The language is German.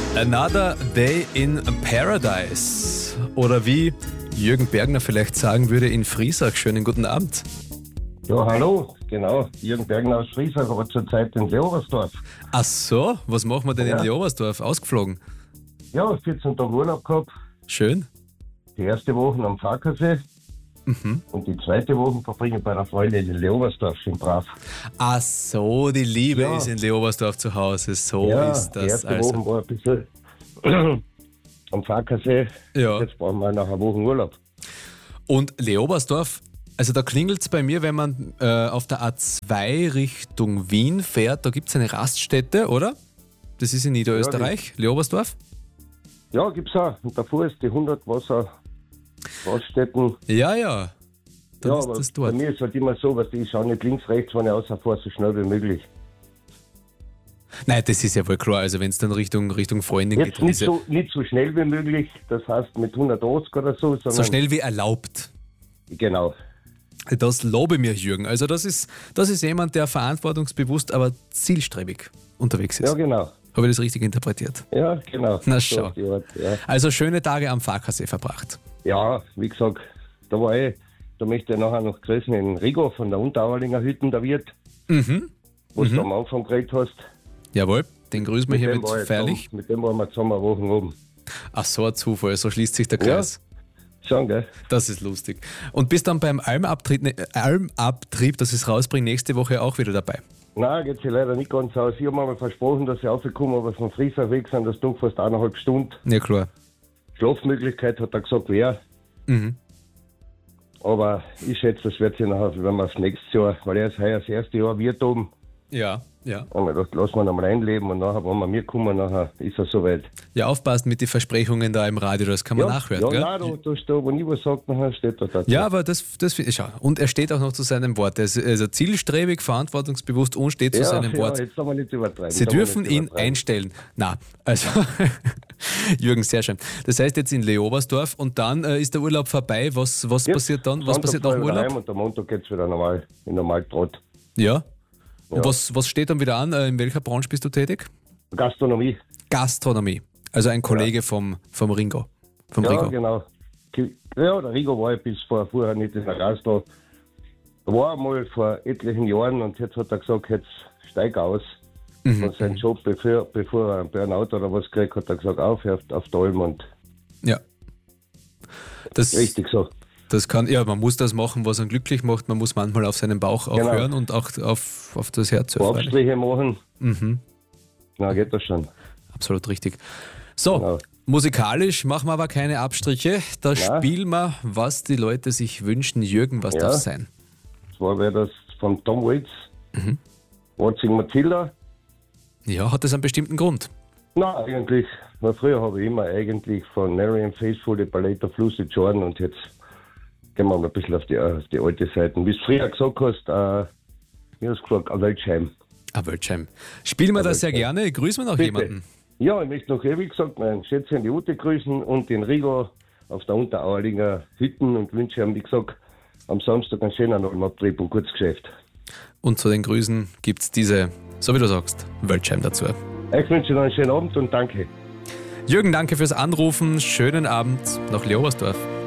Another Day in Paradise. Oder wie Jürgen Bergner vielleicht sagen würde in Friesach. Schönen guten Abend. Ja, hallo, genau. Jürgen Bergner aus Friesach, aber zurzeit in Leobersdorf. Ach so, was machen wir denn in Leobersdorf? Ausgeflogen? Ja, 14 Tage Urlaub gehabt. Schön. Die erste Woche am Fackersee. Und die zweite Woche verbringe ich bei einer Freundin in Leobersdorf, schön brav. Ach so, die Liebe ist in Leobersdorf zu Hause. So ist das. Die erste Woche war ein bisschen am Fackersee. Ja. Jetzt brauchen wir nach einer Woche Urlaub. Und Leobersdorf, also da klingelt es bei mir, wenn man auf der A2 Richtung Wien fährt, da gibt es eine Raststätte, oder? Das ist in Niederösterreich, Leobersdorf? Ja, gibt's auch. Und davor ist die 100 Raststätten. Ja. Dann ist aber das dort. bei mir ist halt immer so, was ich schaue nicht links, rechts, wenn ich rausfahre, so schnell wie möglich. Nein, das ist ja wohl klar. Also wenn es dann Richtung Freundin Jetzt geht, dann nicht so schnell wie möglich, das heißt mit 180 oder so, sondern so schnell wie erlaubt. Genau. Das lobe mir Jürgen. Also das ist jemand, der verantwortungsbewusst, aber zielstrebig unterwegs ist. Ja, genau. Habe ich das richtig interpretiert? Ja, genau. Na So schau. auf die Art, ja. Also schöne Tage am Fackersee verbracht. Ja, wie gesagt, da möchte ich nachher noch grüßen in Rigo von der Unterauerlinger Hütten, der Wirt, wo du am Anfang geredet hast. Jawohl, den grüßen wir hiermit feierlich. Mit dem waren wir zusammen eine Woche oben. Ach so, ein Zufall, so schließt sich der Kreis. Schon, gell? Das ist lustig. Und bist dann beim Almabtrieb, dass ich es rausbringe, nächste Woche auch wieder dabei? Nein, geht sich leider nicht ganz aus. Ich habe mir mal versprochen, dass ich raufkomme, aber von Friesach weg sind das doch fast 1,5 Stunden. Ja, klar. Schlafmöglichkeit hat er gesagt, wäre. Aber ich schätze, das wird sich nachher, wenn wir das nächste Jahr, weil er ist heuer das erste Jahr Wirt oben. Ja. Und ich dachte, lassen wir noch mal einleben und nachher, wenn wir mir kommen, nachher ist er soweit. Ja, aufpassen mit den Versprechungen da im Radio, das kann man nachhören. Gell? Nein, da steht, wo nie was sagt, nachher steht da dazu. Ja, aber das finde ich, schau. Und er steht auch noch zu seinem Wort. Er ist also zielstrebig, verantwortungsbewusst und steht zu seinem Wort. Ja, jetzt haben wir nicht übertreiben. Sie dürfen ihn einstellen. Na, also Jürgen, sehr schön. Das heißt jetzt in Leobersdorf und dann ist der Urlaub vorbei. Was passiert dann? Was passiert nach dem Urlaub? Und am Montag geht es wieder in normal Trott. Ja. Und was steht dann wieder an? In welcher Branche bist du tätig? Gastronomie. Gastronomie. Also ein Kollege vom Ringo. Vom Ja, Rigo. genau. Ja, der Rigo war bis vorher nicht in der Gastro. Er war einmal vor etlichen Jahren und jetzt hat er gesagt, jetzt steig aus. Von seinem Job, bevor er einen Burnout oder was kriegt, hat er gesagt, aufhört auf die Alm und Ja. Das, richtig so. Das kann, ja, man muss das machen, was einen glücklich macht. Man muss manchmal auf seinen Bauch auch hören und auch auf das Herz hören. Abstriche machen. Na, geht das schon. Absolut richtig. So, Genau. musikalisch machen wir aber keine Abstriche. Da spielen wir, was die Leute sich wünschen. Jürgen, was darf es sein? Zwar wäre das von Tom Waits. Watching Matilda. Ja, hat das einen bestimmten Grund? Na, eigentlich. Weil früher habe ich immer eigentlich von Marian Faithfull die Palette of Lucy Jordan und jetzt gehen wir mal ein bisschen auf die alte Seite. Wie du früher gesagt hast, wie hast du gesagt, ein Weltscheim. Ein Weltscheim. Spielen wir das sehr gerne. Grüßen wir noch jemanden? Ja, ich möchte noch, wie gesagt, meinen Schätzchen die Ute grüßen und den Rigo auf der Unterauerlinger Hütten und wünsche ihm, wie gesagt, am Samstag einen schönen Almabtrieb und gutes Geschäft. Und zu den Grüßen gibt es diese, so wie du sagst, Weltscheim dazu. Ich wünsche noch einen schönen Abend und danke. Jürgen, danke fürs Anrufen. Schönen Abend nach Leobersdorf.